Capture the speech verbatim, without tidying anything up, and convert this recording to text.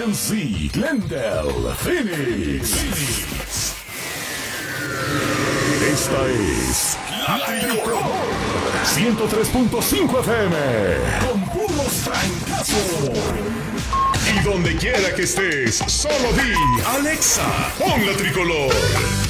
N C, Glendale, Phoenix. Phoenix. Esta es La Tricolor ciento tres punto cinco F M con puros trancazos. Y donde quiera que estés, solo di Alexa, pon La Tricolor.